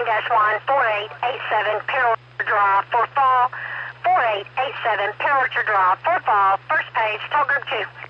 9-1, 4887, Pearl Drive, for fall, 4887, Pearl Drive, for fall, first page, tall group 2.